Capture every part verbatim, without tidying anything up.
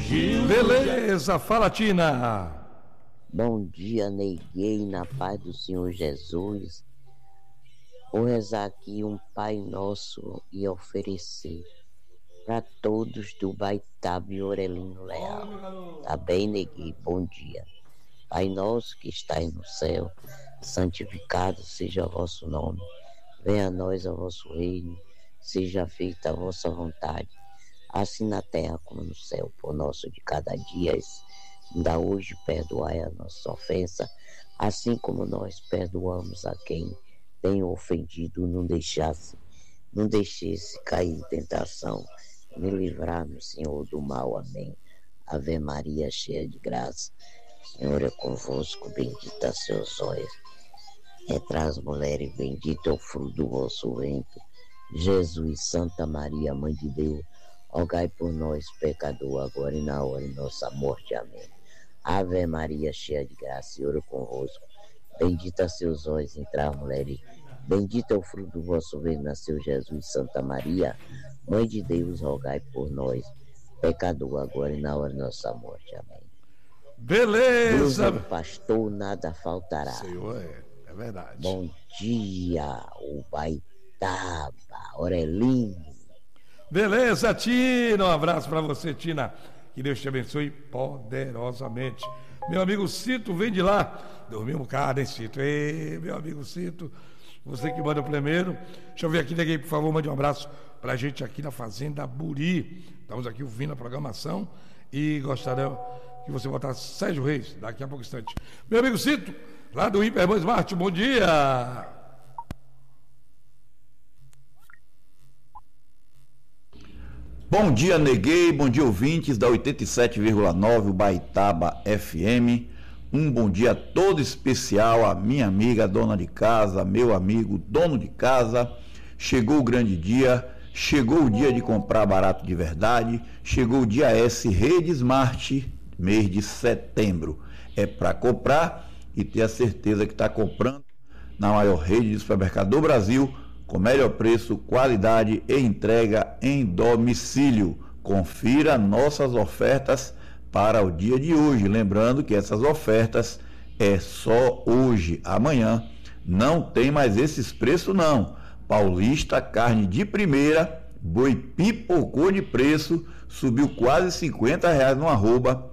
Gil. Beleza, fala, Tina. Bom dia, neguei, na paz do Senhor Jesus. Vou rezar aqui um Pai Nosso e oferecer para todos do Baitaba e Orelino Leal. Tá bem, neguei? Bom dia. Pai Nosso que estais no céu, santificado seja o vosso nome. Venha a nós o vosso reino, seja feita a vossa vontade, assim na terra como no céu. Por nosso de cada dia, ainda hoje perdoai a nossa ofensa, assim como nós perdoamos a quem tem ofendido. Não deixasse, não deixesse cair em tentação, me livrar-nos, Senhor, do mal. Amém. Ave Maria, cheia de graça, o Senhor é convosco, bendita sois vós entre as mulheres, bendito é o fruto do vosso ventre, Jesus. Santa Maria, Mãe de Deus, rogai por nós, pecador, agora e na hora de nossa morte. Amém. Ave Maria, cheia de graça, o Senhor é convosco, bendita sois vós entre as mulheres, bendito é o fruto do vosso ventre, nasceu Jesus. Santa Maria, Mãe de Deus, rogai por nós, pecador, agora e na hora de nossa morte. Amém. Beleza. Deus, pastor, nada faltará. Senhor, é, é verdade. Bom dia, o Baitaba, Orelino. Beleza, Tina. Um abraço para você, Tina. Que Deus te abençoe poderosamente. Meu amigo Cito, vem de lá. Dormiu um bocado, hein, Cito? Ei, meu amigo Cito, você que manda o primeiro. Deixa eu ver aqui, neguei, por favor, mande um abraço pra gente aqui na Fazenda Buri. Estamos aqui ouvindo a programação e gostaria que você botasse Sérgio Reis daqui a pouco instante. Meu amigo Cito, lá do Hiperban Smart, bom dia. Bom dia, neguei, bom dia, ouvintes da oitenta e sete vírgula nove, o Baitaba F M. Um bom dia todo especial à minha amiga dona de casa, meu amigo dono de casa. Chegou o grande dia, chegou o dia de comprar barato de verdade, chegou o dia S Rede Smart, mês de setembro. É para comprar e ter a certeza que está comprando na maior rede de supermercado do Brasil, com melhor preço, qualidade e entrega em domicílio. Confira nossas ofertas para o dia de hoje. Lembrando que essas ofertas é só hoje. Amanhã não tem mais esses preços não. Paulista, carne de primeira, boi pipocou de preço, subiu quase cinquenta reais no arroba.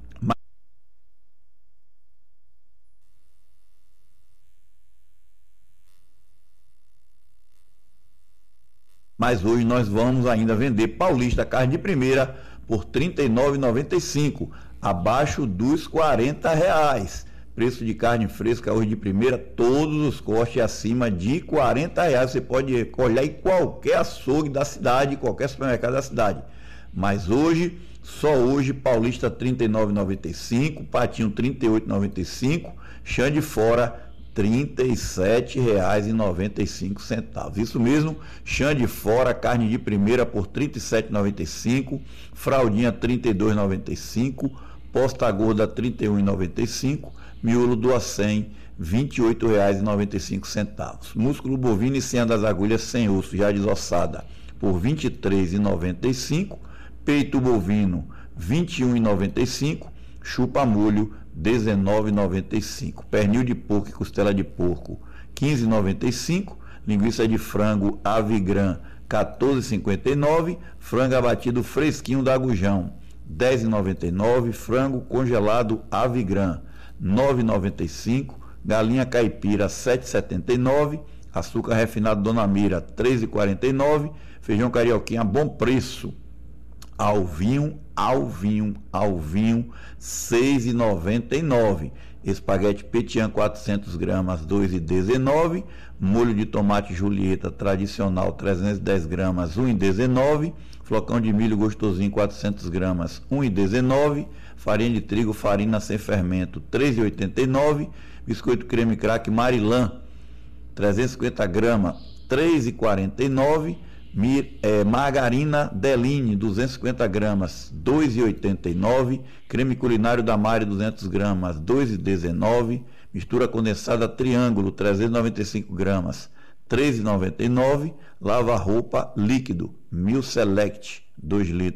Mas hoje nós vamos ainda vender Paulista, carne de primeira, por trinta e nove reais e noventa e cinco centavos, abaixo dos quarenta reais. Preço de carne fresca hoje de primeira, todos os cortes acima de quarenta reais. Você pode colher em qualquer açougue da cidade, qualquer supermercado da cidade. Mas hoje, só hoje, Paulista trinta e nove reais e noventa e cinco centavos, Patinho trinta e oito reais e noventa e cinco centavos, Chã de Fora trinta e sete reais e noventa e cinco centavos. Isso mesmo, chã de fora, carne de primeira por trinta e sete reais e noventa e cinco centavos, fraldinha trinta e dois reais e noventa e cinco centavos, posta gorda trinta e um reais e noventa e cinco centavos, miolo do acém vinte e oito reais e noventa e cinco centavos. Músculo bovino e senha das agulhas sem osso, já desossada, por vinte e três reais e noventa e cinco centavos, peito bovino vinte e um reais e noventa e cinco centavos, chupa molho dezenove reais e noventa e cinco centavos, pernil de porco e costela de porco quinze reais e noventa e cinco centavos, linguiça de frango Avigran quatorze reais e cinquenta e nove centavos, frango abatido fresquinho da Gujão dez reais e noventa e nove centavos, frango congelado Avigran nove reais e noventa e cinco centavos, galinha caipira sete reais e setenta e nove centavos, açúcar refinado Dona Mira três reais e quarenta e nove centavos, feijão carioquinha bom preço, alvinho, alvinho, alvinho, seis reais e noventa e nove centavos. Espaguete Petian quatrocentos gramas, dois reais e dezenove centavos. Molho de tomate Julieta tradicional trezentos e dez gramas, um real e dezenove centavos. Flocão de milho gostosinho quatrocentos gramas, um real e dezenove centavos. Farinha de trigo, farina sem fermento, três reais e oitenta e nove centavos. Biscoito creme crack Marilã trezentos e cinquenta gramas, três reais e quarenta e nove centavos. Mir, é, margarina Deline duzentos e cinquenta gramas, dois reais e oitenta e nove centavos. Creme culinário da Mari duzentos gramas, dois reais e dezenove centavos. Mistura condensada Triângulo trezentos e noventa e cinco gramas, três reais e noventa e nove centavos. Lava roupa líquido Mil Select dois litros,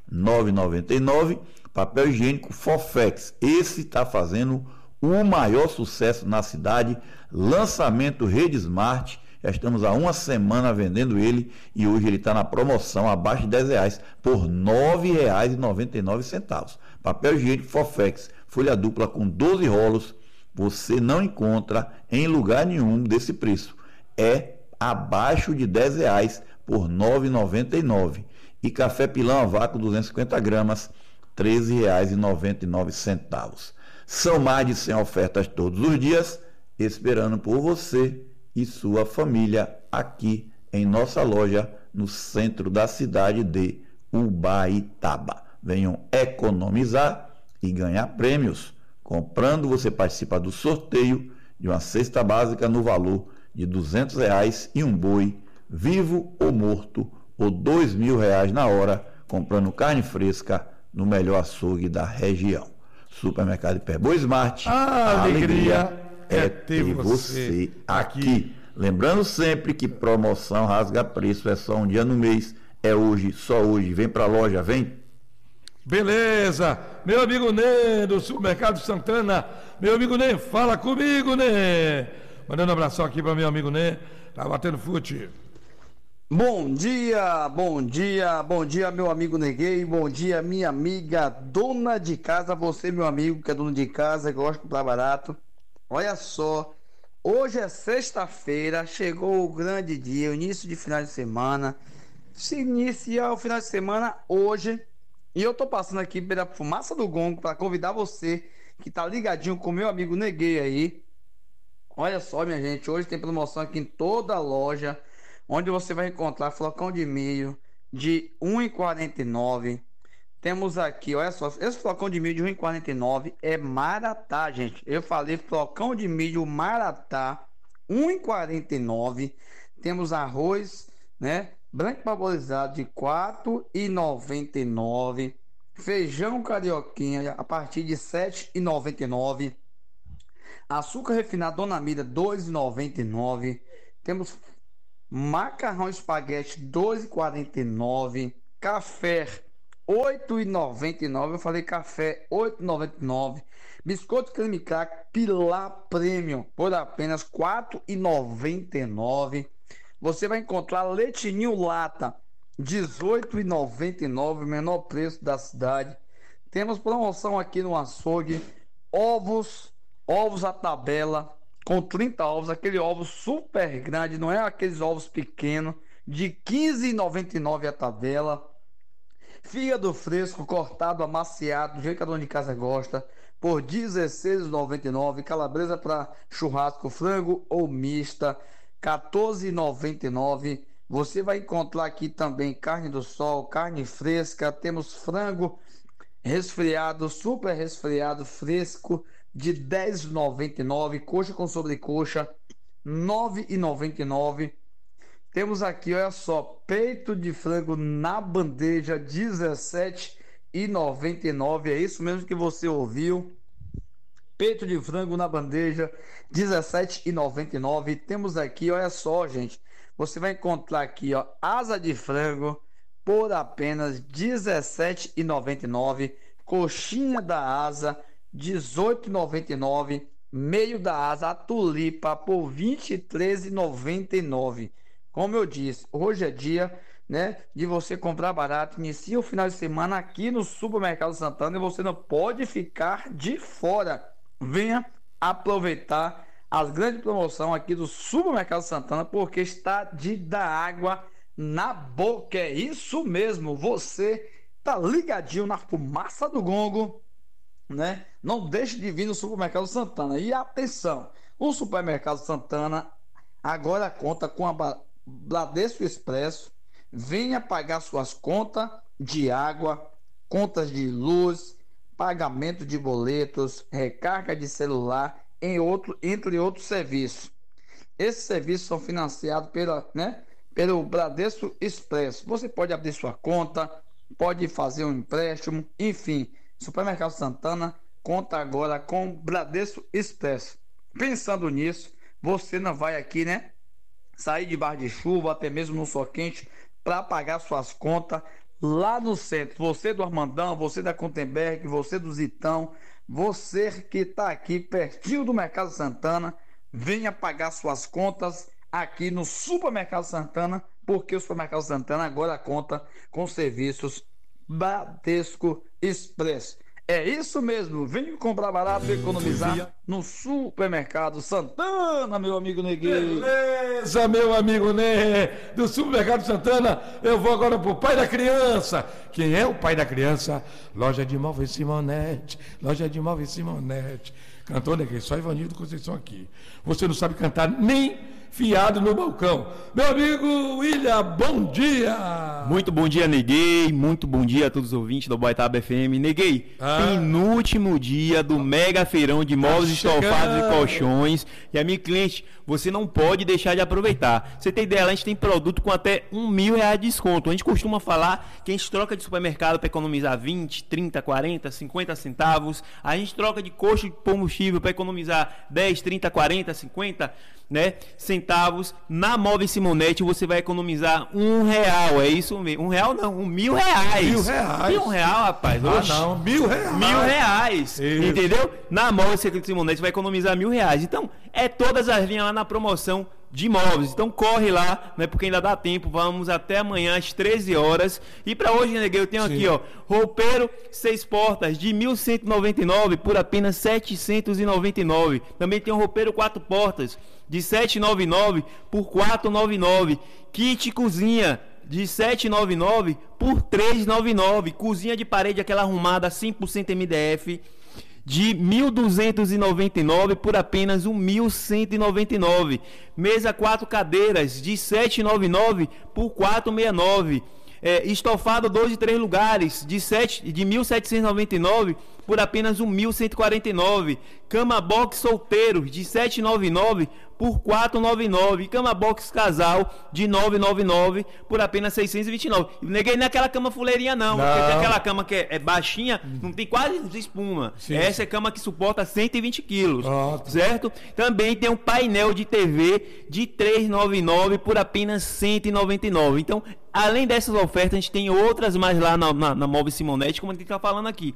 nove reais e noventa e nove centavos. Papel higiênico Fofex, esse está fazendo o maior sucesso na cidade. Lançamento Rede Smart, já estamos há uma semana vendendo ele e hoje ele está na promoção abaixo de dez reais por nove reais e noventa e nove centavos. Papel higiênico Fofex, folha dupla com doze rolos, você não encontra em lugar nenhum desse preço. É abaixo de dez reais por nove reais e noventa e nove centavos. E café pilão a vácuo duzentos e cinquenta gramas, treze reais e noventa e nove centavos. São mais de cem ofertas todos os dias, esperando por você e sua família aqui em nossa loja no centro da cidade de Ubaitaba. Venham economizar e ganhar prêmios. Comprando, você participa do sorteio de uma cesta básica no valor de duzentos reais e um boi, vivo ou morto, ou dois mil reais na hora, comprando carne fresca no melhor açougue da região. Supermercado Hiperboi Smart. A, a alegria, alegria é, é ter você, você aqui. aqui. Lembrando sempre que promoção rasga preço, é só um dia no mês, é hoje, só hoje. Vem pra loja, vem. Beleza, meu amigo Nê do Supermercado Santana, meu amigo Nê, fala comigo, Nê. Mandando um abração aqui para meu amigo Nê, tá batendo fute. Bom dia, bom dia, bom dia, meu amigo Neguei, bom dia, minha amiga dona de casa, você, meu amigo, que é dono de casa, que gosta de comprar barato. Olha só, hoje é sexta-feira, chegou o grande dia, o início de final de semana. Se inicia o final de semana hoje, e eu tô passando aqui pela fumaça do gongo para convidar você que tá ligadinho com meu amigo Neguei aí. Olha só, minha gente, hoje tem promoção aqui em toda a loja, onde você vai encontrar flocão de milho de um real e quarenta e nove centavos. Temos aqui, olha só, esse flocão de milho de um real e quarenta e nove centavos é Maratá, gente. Eu falei flocão de milho Maratá, um real e quarenta e nove centavos. Temos arroz, né, branco parbolizado de quatro reais e noventa e nove centavos. Feijão carioquinha a partir de sete reais e noventa e nove centavos. Açúcar refinado Dona Mira, dois reais e noventa e nove centavos. Temos macarrão espaguete, dois reais e quarenta e nove centavos. Café, oito reais e noventa e nove centavos. Eu falei café, oito reais e noventa e nove centavos. Biscoito creme crack Pilar Premium por apenas quatro reais e noventa e nove centavos. Você vai encontrar leitinho lata, dezoito reais e noventa e nove centavos, menor preço da cidade. Temos promoção aqui no açougue, ovos, ovos à tabela, com trinta ovos, aquele ovo super grande, não é aqueles ovos pequenos, de quinze reais e noventa e nove centavos a tabela. Fígado fresco, cortado, amaciado, do jeito que a dona de casa gosta, por dezesseis reais e noventa e nove centavos. Calabresa para churrasco, frango ou mista, quatorze reais e noventa e nove centavos. Você vai encontrar aqui também carne do sol, carne fresca, temos frango resfriado, super resfriado, fresco, de dez reais e noventa e nove centavos, coxa com sobrecoxa, nove reais e noventa e nove centavos. Temos aqui, olha só, peito de frango na bandeja, dezessete reais e noventa e nove centavos. É isso mesmo que você ouviu. Peito de frango na bandeja, dezessete reais e noventa e nove centavos. Temos aqui, olha só, gente, você vai encontrar aqui, ó, asa de frango por apenas dezessete reais e noventa e nove centavos. Coxinha da asa, dezoito reais e noventa e nove centavos. Meio da asa, a tulipa, por vinte e três reais e noventa e nove centavos. Como eu disse, hoje é dia, né, de você comprar barato. Inicia o final de semana aqui no Supermercado Santana e você não pode ficar de fora. Venha aproveitar as grandes promoções aqui do Supermercado Santana, porque está de dar água na boca. É isso mesmo, você tá ligadinho na fumaça do gongo, né? Não deixe de vir no Supermercado Santana. E atenção, o Supermercado Santana agora conta com a Bradesco Expresso. Venha pagar suas contas de água, contas de luz, pagamento de boletos, recarga de celular, em outro, entre outros serviços. Esses serviços são financiados pela, né, pelo Bradesco Expresso. Você pode abrir sua conta, pode fazer um empréstimo, enfim. Supermercado Santana conta agora com Bradesco Expresso. Pensando nisso, você não vai aqui, né, sair debaixo de chuva, até mesmo no sol quente, para pagar suas contas. lá no centro. Você do Armandão, você da Contenberg, você do Zitão, você que está aqui pertinho do Mercado Santana, venha pagar suas contas aqui no Supermercado Santana, porque o Supermercado Santana agora conta com serviços Bradesco Express. É isso mesmo, vem comprar barato e economizar no Supermercado Santana, meu amigo Neguinho. Beleza, meu amigo Ney, do Supermercado Santana. Eu vou agora pro pai da criança. Quem é o pai da criança? Loja de Móveis Simonete, loja de Móveis Simonete. Cantor Neguinho, só Ivanildo Conceição aqui. Você não sabe cantar nem fiado no balcão. Meu amigo William, bom dia! Muito bom dia, Neguei. Muito bom dia a todos os ouvintes do Boitaba F M. Neguei, Ah. penúltimo dia do mega feirão de móveis chegando. estofados e colchões. E a minha cliente, você não pode deixar de aproveitar. Você tem ideia, a gente tem produto com até um mil reais de desconto. A gente costuma falar que a gente troca de supermercado para economizar vinte, trinta, quarenta, cinquenta centavos. A gente troca de coxo de combustível para economizar dez, trinta, quarenta, cinquenta, né, centavos. Na Móveis Simonete você vai economizar um real, é isso mesmo, um real não, um mil reais. Mil reais. E um real, rapaz, Ah, oxe. não, mil reais. Mil reais, Isso. entendeu? Na Móveis Simonete você vai economizar mil reais. Então, é todas as linhas lá na promoção de móveis. Então corre lá, né, porque ainda dá tempo. Vamos até amanhã às treze horas. E para hoje, Neguei, eu tenho Sim. aqui, ó, roupeiro seis portas de mil cento e noventa e nove por apenas setecentos e noventa e nove. Também tem um roupeiro quatro portas de setecentos e noventa e nove por quatrocentos e noventa e nove. Kit cozinha de setecentos e noventa e nove por trezentos e noventa e nove. Cozinha de parede aquela arrumada cem por cento M D F de mil duzentos e noventa e nove por apenas mil cento e noventa e nove. Mesa quatro cadeiras de setecentos e noventa e nove por quatrocentos e sessenta e nove. É, estofado dois e três lugares de, sete, de mil setecentos e noventa e nove por apenas mil cento e quarenta e nove. Cama box solteiro de setecentos e noventa e nove por quatrocentos e noventa e nove. Cama box casal de novecentos e noventa e nove por apenas seiscentos e vinte e nove. Neguei naquela cama fuleirinha não, Não. porque tem aquela cama que é, é baixinha, não tem quase espuma. Sim. Essa é cama que suporta cento e vinte quilos, Pronto. certo? Também tem um painel de T V de trezentos e noventa e nove por apenas cento e noventa e nove. Então, além dessas ofertas, a gente tem outras mais lá na, na, na Móveis Simonete, como a gente está falando aqui.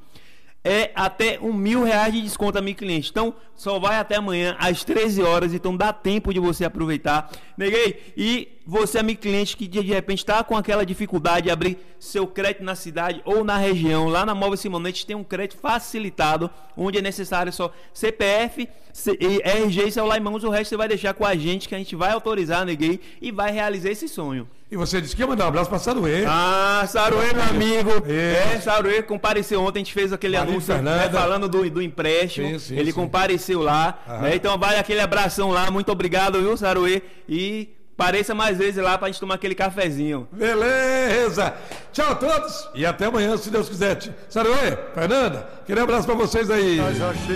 É até um mil reais de desconto a minha cliente. Então, só vai até amanhã às treze horas. Então, dá tempo de você aproveitar. Neguei, e você, amigo cliente, que de repente está com aquela dificuldade de abrir seu crédito na cidade ou na região, lá na Móveis Simonete tem um crédito facilitado, onde é necessário só C P F, C- e R G e celular em mãos. O resto você vai deixar com a gente, que a gente vai autorizar, Neguei, e vai realizar esse sonho. E você disse que ia mandar um abraço para Saruê. Ah, Saruê, meu amigo. É. É, Saruê compareceu ontem, a gente fez aquele Maria anúncio, né, Fernanda. falando do, do empréstimo. Sim, sim, Ele sim. compareceu lá, Aham. né? Então vai aquele abração lá, muito obrigado, viu, Saruê? E pareça mais vezes lá pra gente tomar aquele cafezinho. Beleza. Tchau a todos e até amanhã, se Deus quiser. Saruê, Fernanda, aquele abraço para vocês aí.